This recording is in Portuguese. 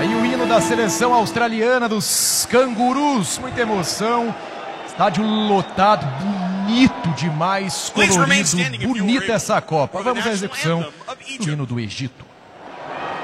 Aí o hino da seleção australiana dos cangurus, muita emoção, estádio lotado, bonito demais, colorido, bonita essa Copa. Vamos à execução do hino do Egito.